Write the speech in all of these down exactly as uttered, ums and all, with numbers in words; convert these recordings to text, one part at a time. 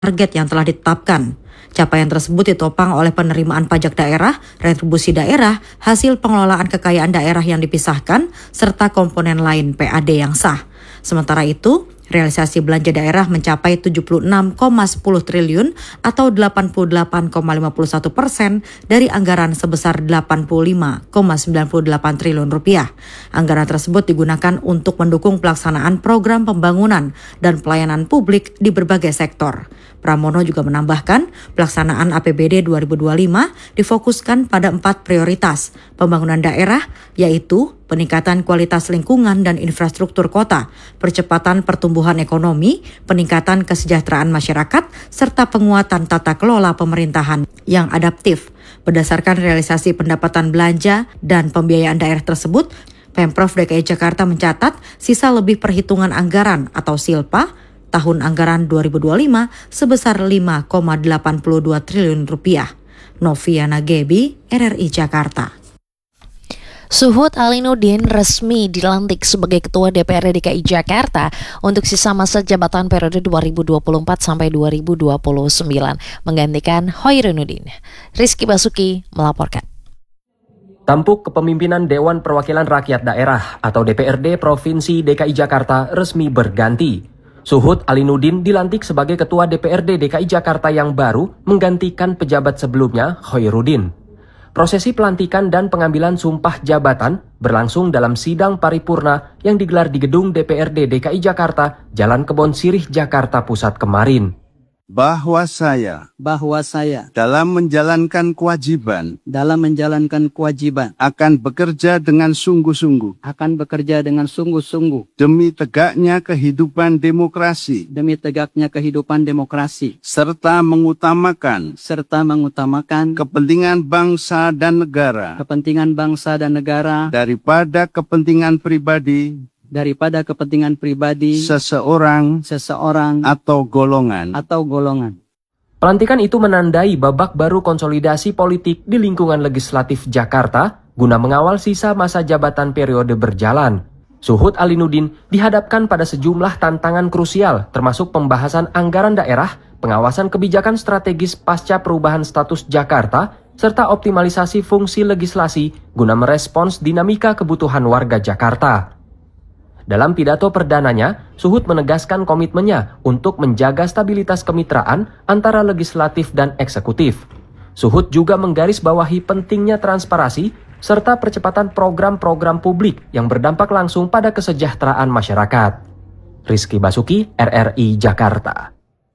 target yang telah ditetapkan. Capaian tersebut ditopang oleh penerimaan pajak daerah, retribusi daerah, hasil pengelolaan kekayaan daerah yang dipisahkan, serta komponen lain P A D yang sah. Sementara itu, realisasi belanja daerah mencapai tujuh puluh enam koma sepuluh triliun atau delapan puluh delapan koma lima puluh satu persen dari anggaran sebesar delapan puluh lima koma sembilan puluh delapan triliun rupiah. Anggaran tersebut digunakan untuk mendukung pelaksanaan program pembangunan dan pelayanan publik di berbagai sektor. Pramono juga menambahkan, pelaksanaan A P B D dua ribu dua puluh lima difokuskan pada empat prioritas pembangunan daerah, yaitu peningkatan kualitas lingkungan dan infrastruktur kota, percepatan pertumbuhan ekonomi, peningkatan kesejahteraan masyarakat, serta penguatan tata kelola pemerintahan yang adaptif. Berdasarkan realisasi pendapatan belanja dan pembiayaan daerah tersebut, Pemprov D K I Jakarta mencatat sisa lebih perhitungan anggaran atau silpa tahun anggaran dua ribu dua puluh lima sebesar lima koma delapan puluh dua triliun rupiah. Noviana Gebi, R R I Jakarta. Suhud Alinuddin resmi dilantik sebagai Ketua D P R D D K I Jakarta untuk sisa masa jabatan periode dua ribu dua puluh empat sampai dua ribu dua puluh sembilan, menggantikan Hoirunudin. Rizky Basuki melaporkan. Tampuk kepemimpinan Dewan Perwakilan Rakyat Daerah atau D P R D Provinsi D K I Jakarta resmi berganti. Suhud Alinuddin dilantik sebagai Ketua D P R D D K I Jakarta yang baru menggantikan pejabat sebelumnya, Hoirudin. Prosesi pelantikan dan pengambilan sumpah jabatan berlangsung dalam sidang paripurna yang digelar di gedung D P R D D K I Jakarta, Jalan Kebon Sirih, Jakarta Pusat kemarin. Bahwa saya, bahwa saya dalam menjalankan kewajiban, dalam menjalankan kewajiban akan bekerja dengan sungguh-sungguh, akan bekerja dengan sungguh-sungguh demi tegaknya kehidupan demokrasi, demi tegaknya kehidupan demokrasi, serta mengutamakan, serta mengutamakan kepentingan bangsa dan negara, kepentingan bangsa dan negara daripada kepentingan pribadi, daripada kepentingan pribadi seseorang, seseorang atau golongan, atau golongan. Pelantikan itu menandai babak baru konsolidasi politik di lingkungan legislatif Jakarta guna mengawal sisa masa jabatan periode berjalan. Suhud Alinuddin dihadapkan pada sejumlah tantangan krusial termasuk pembahasan anggaran daerah, pengawasan kebijakan strategis pasca perubahan status Jakarta, serta optimalisasi fungsi legislasi guna merespons dinamika kebutuhan warga Jakarta. Dalam pidato perdananya, Suhud menegaskan komitmennya untuk menjaga stabilitas kemitraan antara legislatif dan eksekutif. Suhud juga menggarisbawahi pentingnya transparansi serta percepatan program-program publik yang berdampak langsung pada kesejahteraan masyarakat. Rizky Basuki, R R I Jakarta.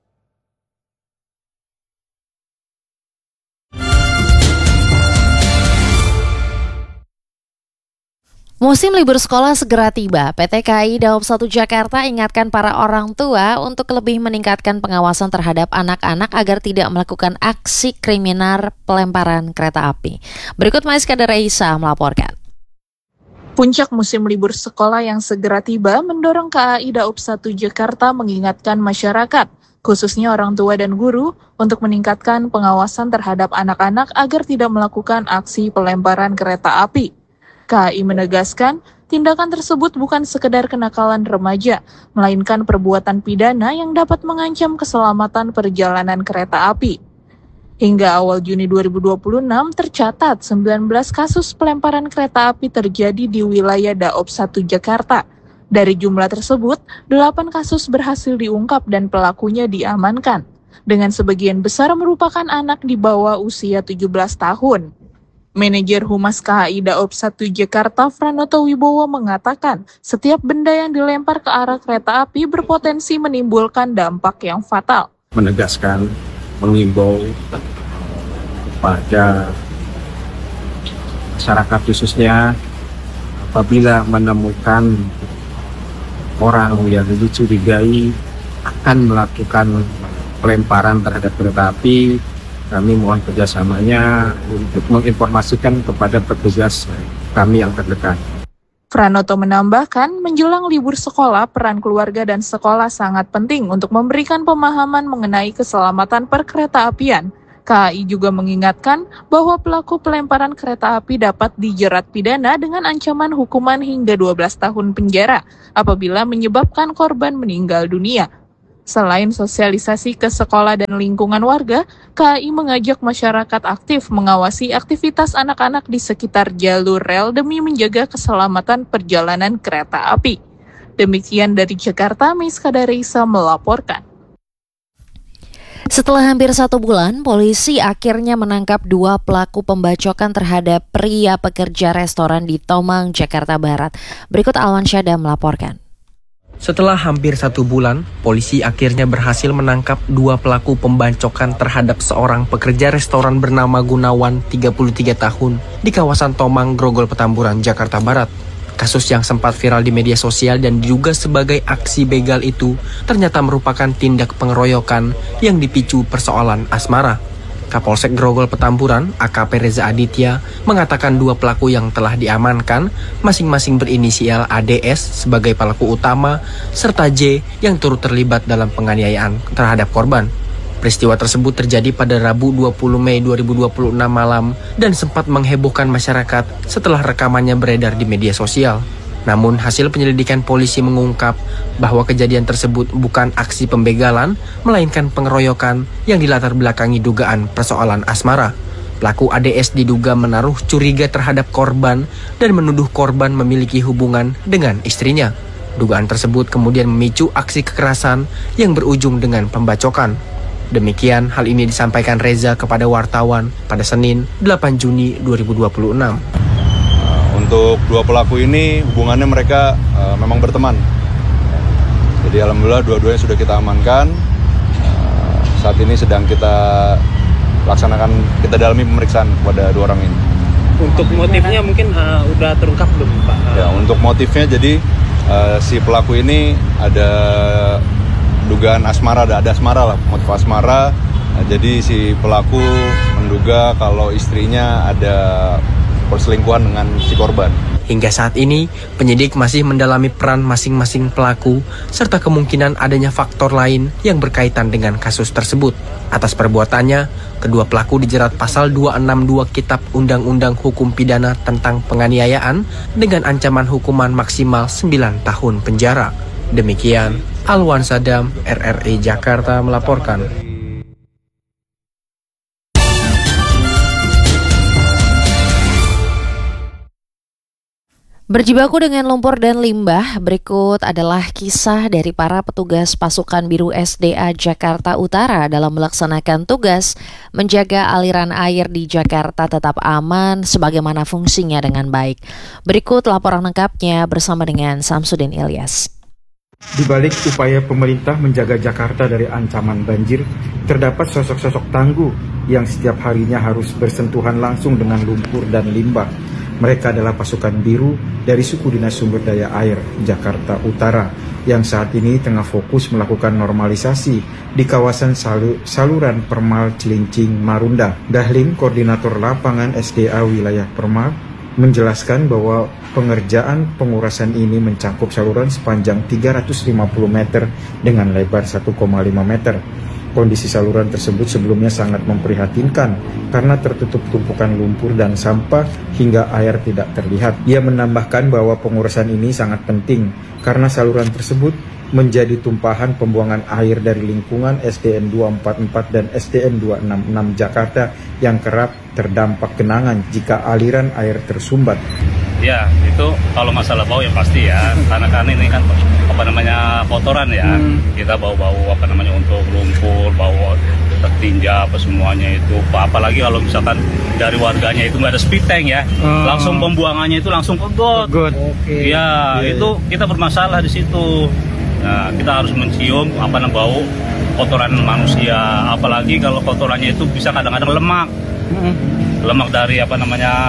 Musim libur sekolah segera tiba. P T K I Daob satu Jakarta ingatkan para orang tua untuk lebih meningkatkan pengawasan terhadap anak-anak agar tidak melakukan aksi kriminal pelemparan kereta api. Berikut Maiskada Raisa melaporkan. Puncak musim libur sekolah yang segera tiba mendorong K A I Daob satu Jakarta mengingatkan masyarakat, khususnya orang tua dan guru, untuk meningkatkan pengawasan terhadap anak-anak agar tidak melakukan aksi pelemparan kereta api. K A I menegaskan, tindakan tersebut bukan sekedar kenakalan remaja, melainkan perbuatan pidana yang dapat mengancam keselamatan perjalanan kereta api. Hingga awal Juni dua ribu dua puluh enam, tercatat sembilan belas kasus pelemparan kereta api terjadi di wilayah Daob satu Jakarta. Dari jumlah tersebut, delapan kasus berhasil diungkap dan pelakunya diamankan, dengan sebagian besar merupakan anak di bawah usia tujuh belas tahun. Manajer Humas K A I Daob satu Jakarta, Franoto Wibowo, mengatakan setiap benda yang dilempar ke arah kereta api berpotensi menimbulkan dampak yang fatal. Menegaskan, mengimbau kepada masyarakat khususnya apabila menemukan orang yang dicurigai akan melakukan pelemparan terhadap kereta api, kami mohon kerjasamanya untuk menginformasikan kepada petugas kami yang terdekat. Franoto menambahkan, menjelang libur sekolah, peran keluarga dan sekolah sangat penting untuk memberikan pemahaman mengenai keselamatan perkereta-apian. K A I juga mengingatkan bahwa pelaku pelemparan kereta api dapat dijerat pidana dengan ancaman hukuman hingga dua belas tahun penjara apabila menyebabkan korban meninggal dunia. Selain sosialisasi ke sekolah dan lingkungan warga, K A I mengajak masyarakat aktif mengawasi aktivitas anak-anak di sekitar jalur rel demi menjaga keselamatan perjalanan kereta api. Demikian dari Jakarta, Miskada Reisa melaporkan. Setelah hampir satu bulan, polisi akhirnya menangkap dua pelaku pembacokan terhadap pria pekerja restoran di Tomang, Jakarta Barat. Berikut Alwan Syada melaporkan. Setelah hampir satu bulan, polisi akhirnya berhasil menangkap dua pelaku pembacokan terhadap seorang pekerja restoran bernama Gunawan, tiga puluh tiga tahun, di kawasan Tomang, Grogol Petamburan, Jakarta Barat. Kasus yang sempat viral di media sosial dan diduga sebagai aksi begal itu ternyata merupakan tindak pengeroyokan yang dipicu persoalan asmara. Kapolsek Grogol Petamburan, A K P Reza Aditya, mengatakan dua pelaku yang telah diamankan masing-masing berinisial A D S sebagai pelaku utama, serta J yang turut terlibat dalam penganiayaan terhadap korban. Peristiwa tersebut terjadi pada Rabu dua puluh Mei dua ribu dua puluh enam malam dan sempat menghebohkan masyarakat setelah rekamannya beredar di media sosial. Namun hasil penyelidikan polisi mengungkap bahwa kejadian tersebut bukan aksi pembegalan, melainkan pengeroyokan yang dilatar belakangi dugaan persoalan asmara. Pelaku A D S diduga menaruh curiga terhadap korban dan menuduh korban memiliki hubungan dengan istrinya. Dugaan tersebut kemudian memicu aksi kekerasan yang berujung dengan pembacokan. Demikian hal ini disampaikan Reza kepada wartawan pada Senin delapan Juni dua ribu dua puluh enam. Untuk dua pelaku ini hubungannya mereka uh, memang berteman. Jadi alhamdulillah dua-duanya sudah kita amankan. Uh, saat ini sedang kita laksanakan, kita dalami pemeriksaan kepada dua orang ini. Untuk motifnya mungkin uh, udah terungkap belum, Pak? Ya, untuk motifnya jadi uh, si pelaku ini ada dugaan asmara, ada, ada asmara lah, motif asmara. Nah, jadi si pelaku menduga kalau istrinya ada perselingkuhan dengan si korban. Hingga saat ini, penyidik masih mendalami peran masing-masing pelaku serta kemungkinan adanya faktor lain yang berkaitan dengan kasus tersebut. Atas perbuatannya, kedua pelaku dijerat pasal dua enam dua Kitab Undang-Undang Hukum Pidana tentang penganiayaan dengan ancaman hukuman maksimal sembilan tahun penjara. Demikian, Alwan Sadam, R R I Jakarta melaporkan. Berjibaku dengan lumpur dan limbah, berikut adalah kisah dari para petugas Pasukan Biru S D A Jakarta Utara dalam melaksanakan tugas menjaga aliran air di Jakarta tetap aman sebagaimana fungsinya dengan baik. Berikut laporan lengkapnya bersama dengan Samsudin Ilyas. Di balik upaya pemerintah menjaga Jakarta dari ancaman banjir, terdapat sosok-sosok tangguh yang setiap harinya harus bersentuhan langsung dengan lumpur dan limbah. Mereka adalah pasukan biru dari suku Dinas Sumber Daya Air Jakarta Utara yang saat ini tengah fokus melakukan normalisasi di kawasan salu, saluran Permal Cilincing Marunda. Dahlin, koordinator lapangan S D A wilayah Permal, menjelaskan bahwa pengerjaan pengurasan ini mencakup saluran sepanjang tiga ratus lima puluh meter dengan lebar satu koma lima meter. Kondisi saluran tersebut sebelumnya sangat memprihatinkan karena tertutup tumpukan lumpur dan sampah hingga air tidak terlihat. Ia menambahkan bahwa pengurasan ini sangat penting karena saluran tersebut menjadi tumpahan pembuangan air dari lingkungan S D N dua empat empat dan S D N dua enam enam Jakarta yang kerap terdampak genangan jika aliran air tersumbat. Ya, itu kalau masalah bau ya pasti ya, karena kan ini kan apa namanya kotoran ya, hmm. kita bau-bau apa namanya untuk lumpur, bau tertinja apa semuanya itu, apalagi kalau misalkan dari warganya itu nggak ada speed tank ya, hmm. langsung pembuangannya itu langsung ke got, okay. ya yeah. Itu kita bermasalah di situ. Nah, kita harus mencium apa namanya bau kotoran manusia, apalagi kalau kotorannya itu bisa kadang-kadang lemak. Hmm. Lemak dari apa namanya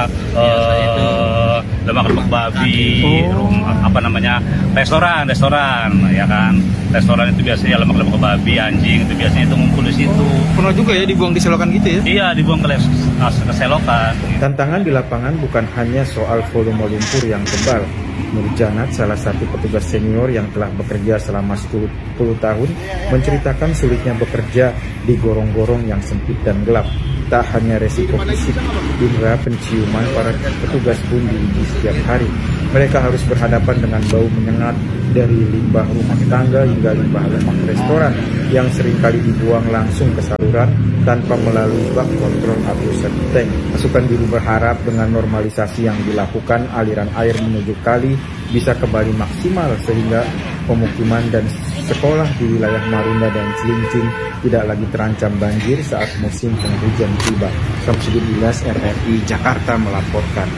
uh, lemak lemak babi, oh. rumah, apa namanya restoran restoran ya kan, restoran itu biasanya lemak lemak babi, anjing itu biasanya itu ngumpul di situ. Pernah juga ya dibuang di selokan gitu ya? Iya, dibuang ke, ke selokan. Tantangan di lapangan bukan hanya soal volume lumpur yang tebal. Nur Janat, salah satu petugas senior yang telah bekerja selama sepuluh tahun, menceritakan sulitnya bekerja di gorong-gorong yang sempit dan gelap. tak hanya resiko fisik, indera penciuman para petugas pun diuji setiap hari. Mereka harus berhadapan dengan bau menyengat dari limbah rumah tangga hingga limbah lemak restoran yang seringkali dibuang langsung ke saluran tanpa melalui bak kontrol atau septic tank. Pasukan biru berharap dengan normalisasi yang dilakukan, aliran air menuju kali bisa kembali maksimal sehingga pemukiman dan sekolah di wilayah Marunda dan Cilincing tidak lagi terancam banjir saat musim penghujan tiba. Samsudin Ilyas, R R I Jakarta melaporkan.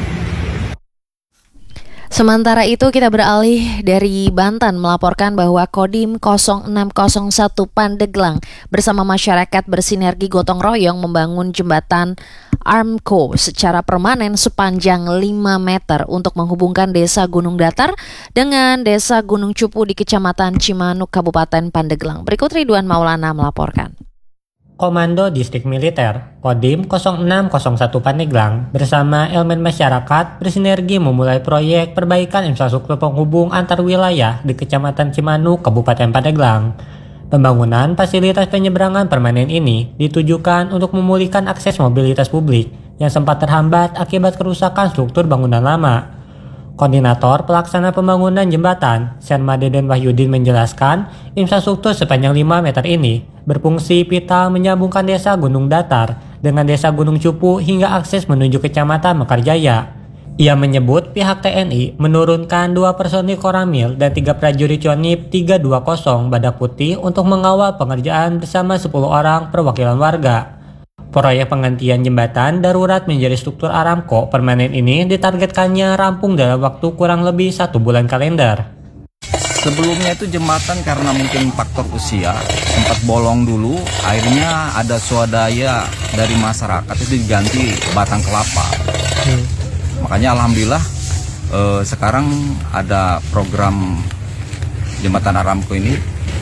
Sementara itu kita beralih dari Banten melaporkan bahwa Kodim nol enam nol satu Pandeglang bersama masyarakat bersinergi gotong royong membangun jembatan Armco secara permanen sepanjang lima meter untuk menghubungkan desa Gunung Datar dengan desa Gunung Cupu di Kecamatan Cimanuk, Kabupaten Pandeglang. Berikut Ridwan Maulana melaporkan. Komando Distrik Militer Kodim nol enam nol satu Pandeglang bersama elemen masyarakat bersinergi memulai proyek perbaikan infrastruktur penghubung antar wilayah di Kecamatan Cimanuk, Kabupaten Pandeglang. Pembangunan fasilitas penyeberangan permanen ini ditujukan untuk memulihkan akses mobilitas publik yang sempat terhambat akibat kerusakan struktur bangunan lama. Koordinator pelaksana pembangunan jembatan, Senma Deden Wahyudin menjelaskan, infrastruktur sepanjang lima meter ini berfungsi vital menyambungkan desa Gunung Datar dengan desa Gunung Cupu hingga akses menuju Kecamatan Mekarjaya. Ia menyebut pihak T N I menurunkan dua personil Koramil dan tiga prajurit Yonif tiga dua nol Badak Putih untuk mengawal pengerjaan bersama sepuluh orang perwakilan warga. Proyek penggantian jembatan darurat menjadi struktur Aramco permanen ini ditargetkannya rampung dalam waktu kurang lebih satu bulan kalender. Sebelumnya itu jembatan karena mungkin faktor usia sempat bolong dulu, akhirnya ada swadaya dari masyarakat itu diganti batang kelapa. Hmm. Makanya alhamdulillah eh, sekarang ada program jembatan Aramco ini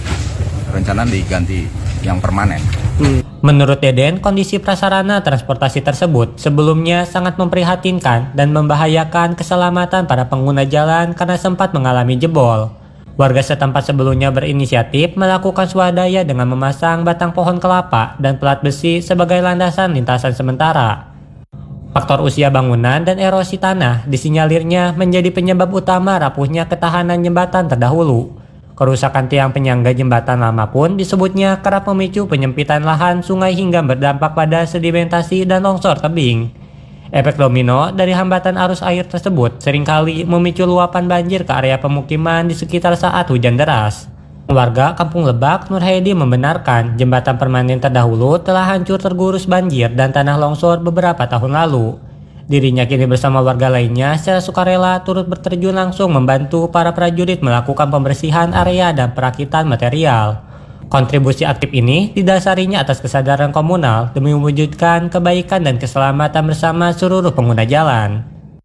rencana diganti yang permanen. Hmm. Menurut Deden, kondisi prasarana transportasi tersebut sebelumnya sangat memprihatinkan dan membahayakan keselamatan para pengguna jalan karena sempat mengalami jebol. Warga setempat sebelumnya berinisiatif melakukan swadaya dengan memasang batang pohon kelapa dan pelat besi sebagai landasan lintasan sementara. Faktor usia bangunan dan erosi tanah disinyalirnya menjadi penyebab utama rapuhnya ketahanan jembatan terdahulu. Kerusakan tiang penyangga jembatan lama pun disebutnya kerap memicu penyempitan lahan sungai hingga berdampak pada sedimentasi dan longsor tebing. Efek domino dari hambatan arus air tersebut seringkali memicu luapan banjir ke area pemukiman di sekitar saat hujan deras. Warga Kampung Lebak, Nur Hedi membenarkan jembatan permanen terdahulu telah hancur tergerus banjir dan tanah longsor beberapa tahun lalu. Dirinya kini bersama warga lainnya secara sukarela turut berterjun langsung membantu para prajurit melakukan pembersihan area dan perakitan material. Kontribusi aktif ini didasarinya atas kesadaran komunal demi mewujudkan kebaikan dan keselamatan bersama seluruh pengguna jalan.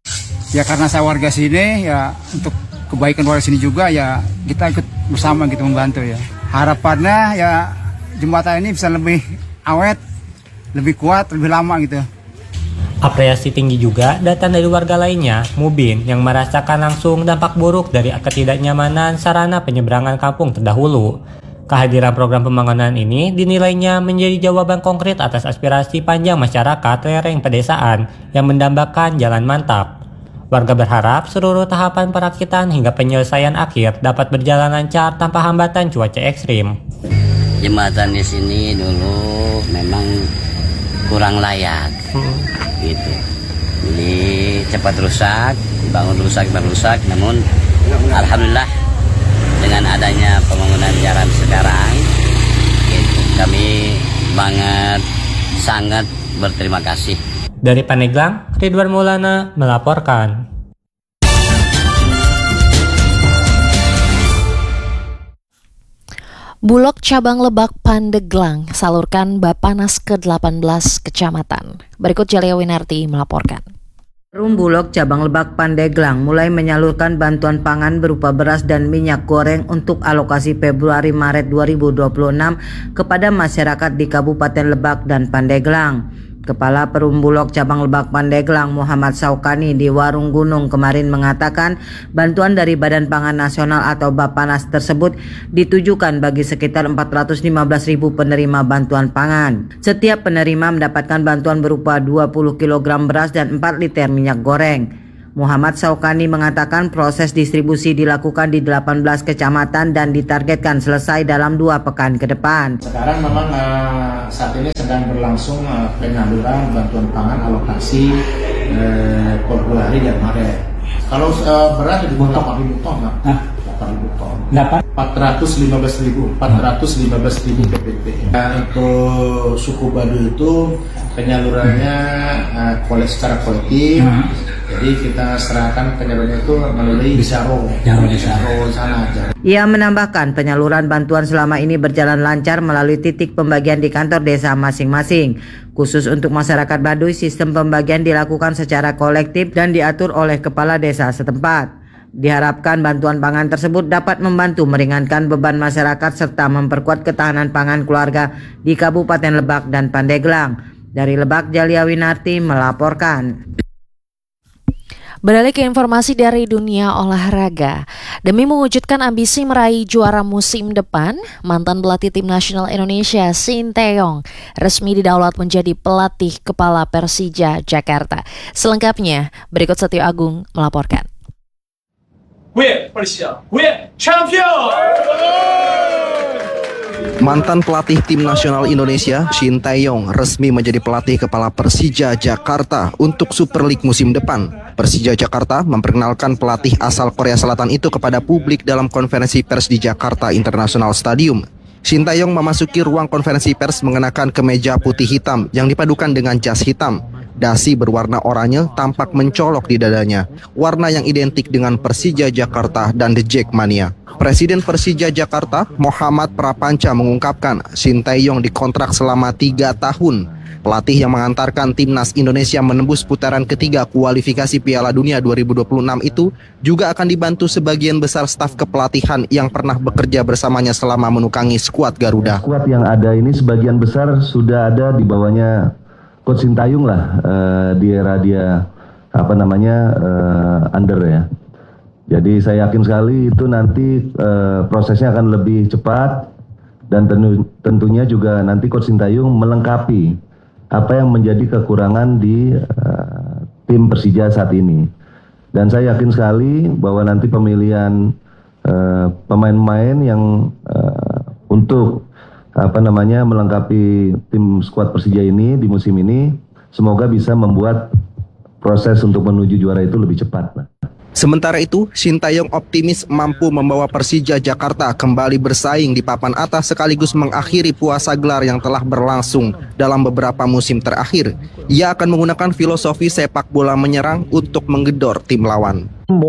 Ya karena saya warga sini, ya untuk kebaikan warga sini juga ya kita ikut bersama gitu membantu ya. Harapannya ya jembatan ini bisa lebih awet, lebih kuat, lebih lama gitu. Apresiasi tinggi juga datang dari warga lainnya, Mubin, yang merasakan langsung dampak buruk dari ketidaknyamanan sarana penyeberangan kampung terdahulu. Kehadiran program pembangunan ini dinilainya menjadi jawaban konkret atas aspirasi panjang masyarakat lereng pedesaan yang mendambakan jalan mantap. Warga berharap seluruh tahapan perakitan hingga penyelesaian akhir dapat berjalan lancar tanpa hambatan cuaca ekstrim. Jembatan di sini dulu memang kurang layak. Hmm. Gitu. Jadi cepat rusak, bangun rusak, berusak. Namun alhamdulillah dengan adanya pembangunan jalan sekarang, gitu, kami banget sangat berterima kasih. Dari Pandeglang, Ridwan Maulana melaporkan. Bulog Cabang Lebak Pandeglang salurkan Bapanas ke delapan belas kecamatan. Berikut Jalia Winarti melaporkan. Perum Bulog Cabang Lebak Pandeglang mulai menyalurkan bantuan pangan berupa beras dan minyak goreng untuk alokasi Februari-Maret dua ribu dua puluh enam kepada masyarakat di Kabupaten Lebak dan Pandeglang. Kepala Perum Bulog Cabang Lebak Pandeglang Muhammad Saukani di Warung Gunung kemarin mengatakan bantuan dari Badan Pangan Nasional atau Bappanas tersebut ditujukan bagi sekitar empat ratus lima belas ribu penerima bantuan pangan. Setiap penerima mendapatkan bantuan berupa dua puluh kilogram beras dan empat liter minyak goreng. Muhammad Saukani mengatakan proses distribusi dilakukan di delapan belas kecamatan dan ditargetkan selesai dalam dua pekan ke depan. Sekarang memang uh, saat ini sedang berlangsung uh, penyaluran bantuan pangan alokasi uh, Februari dan Maret. Kalau uh, beras di delapan ribu ton, nah, delapan ribu ton. empat ratus lima belas ribu, empat ratus lima belas ribu P P P. Nah, untuk suku Baduy itu penyalurannya uh, kolek secara kolektif. Hmm. Jadi kita serahkan penyalurannya itu melalui Bisaro, Bisaro sana aja. Ia menambahkan penyaluran bantuan selama ini berjalan lancar melalui titik pembagian di kantor desa masing-masing. Khusus untuk masyarakat Baduy, sistem pembagian dilakukan secara kolektif dan diatur oleh kepala desa setempat. Diharapkan bantuan pangan tersebut dapat membantu meringankan beban masyarakat serta memperkuat ketahanan pangan keluarga di Kabupaten Lebak dan Pandeglang. Dari Lebak, Jalia Winarti melaporkan. Beralih ke informasi dari dunia olahraga. Demi mewujudkan ambisi meraih juara musim depan, mantan pelatih tim nasional Indonesia Shin Tae-yong resmi didaulat menjadi pelatih kepala Persija Jakarta. Selengkapnya, berikut Setio Agung melaporkan. We Persija, we champion! Mantan pelatih tim nasional Indonesia, Shin Tae-yong resmi menjadi pelatih kepala Persija Jakarta untuk Super League musim depan. Persija Jakarta memperkenalkan pelatih asal Korea Selatan itu kepada publik dalam konferensi pers di Jakarta International Stadium. Shin Tae-yong memasuki ruang konferensi pers mengenakan kemeja putih hitam yang dipadukan dengan jas hitam. Dasi berwarna oranye tampak mencolok di dadanya, warna yang identik dengan Persija Jakarta dan The Jackmania. Presiden Persija Jakarta, Muhammad Prapanca mengungkapkan Shin Tae-yong dikontrak selama tiga tahun. Pelatih yang mengantarkan timnas Indonesia menembus putaran ketiga kualifikasi Piala Dunia dua ribu dua puluh enam itu juga akan dibantu sebagian besar staf kepelatihan yang pernah bekerja bersamanya selama menukangi skuad Garuda. Skuad yang ada ini sebagian besar sudah ada di bawahnya Coach Shin Tae-yong lah uh, di era dia apa namanya uh, under ya. Jadi saya yakin sekali itu nanti uh, prosesnya akan lebih cepat dan tentu, tentunya juga nanti Coach Shin Tae-yong melengkapi apa yang menjadi kekurangan di uh, tim Persija saat ini. Dan saya yakin sekali bahwa nanti pemilihan uh, pemain-pemain yang uh, untuk apa namanya melengkapi tim skuad Persija ini di musim ini semoga bisa membuat proses untuk menuju juara itu lebih cepat. Sementara itu, Shin Tae-yong optimis mampu membawa Persija Jakarta kembali bersaing di papan atas sekaligus mengakhiri puasa gelar yang telah berlangsung dalam beberapa musim terakhir. Ia akan menggunakan filosofi sepak bola menyerang untuk menggedor tim lawan.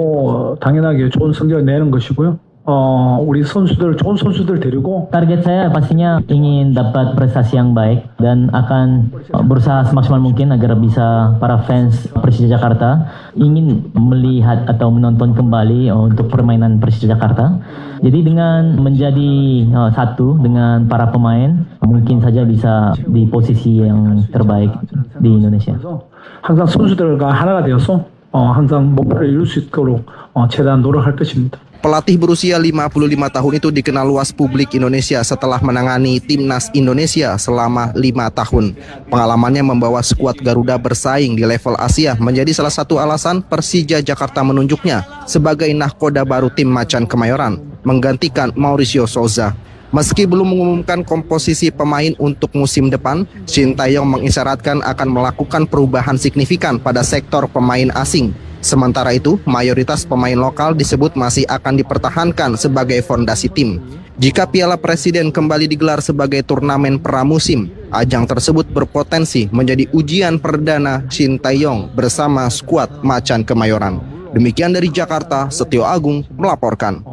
뭐 당연하게 좋은 성적을 내는 것이고요. 어, 우리 선수들 좋은 선수들 데리고 target saya pastinya ingin dapat prestasi yang baik dan akan berusaha semaksimal mungkin agar bisa para fans Persija Jakarta ingin melihat atau menonton kembali untuk permainan Persija Jakarta. Jadi dengan menjadi uh, satu dengan para pemain mungkin saja bisa di posisi yang terbaik di Indonesia. 항상 선수들과 하나가 되어서 어, 항상 목표를 이룰 수 있도록 어, 최대한 노력할 것입니다. Pelatih berusia lima puluh lima tahun itu dikenal luas publik Indonesia setelah menangani timnas Indonesia selama lima tahun. Pengalamannya membawa skuad Garuda bersaing di level Asia menjadi salah satu alasan Persija Jakarta menunjuknya sebagai nahkoda baru tim Macan Kemayoran, menggantikan Mauricio Souza. Meski belum mengumumkan komposisi pemain untuk musim depan, Shin Tae-yong mengisyaratkan akan melakukan perubahan signifikan pada sektor pemain asing. Sementara itu, mayoritas pemain lokal disebut masih akan dipertahankan sebagai fondasi tim. Jika Piala Presiden kembali digelar sebagai turnamen pramusim, ajang tersebut berpotensi menjadi ujian perdana Shin Tae-yong bersama skuad Macan Kemayoran. Demikian dari Jakarta, Setio Agung melaporkan.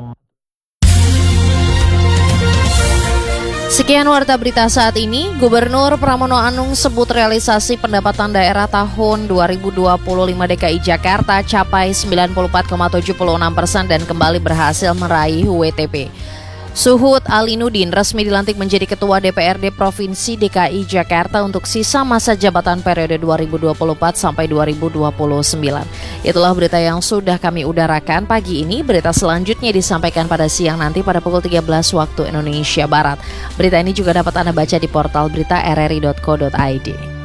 Sekian warta berita saat ini. Gubernur Pramono Anung sebut realisasi pendapatan daerah tahun dua ribu dua puluh lima D K I Jakarta capai sembilan puluh empat koma tujuh enam persen dan kembali berhasil meraih W T P. Suhud Alinuddin resmi dilantik menjadi Ketua D P R D Provinsi D K I Jakarta untuk sisa masa jabatan periode dua ribu dua puluh empat sampai dua ribu dua puluh sembilan. Itulah berita yang sudah kami udarakan pagi ini. Berita selanjutnya disampaikan pada siang nanti pada pukul tiga belas waktu Indonesia Barat. Berita ini juga dapat Anda baca di portal berita r r i dot co dot i d.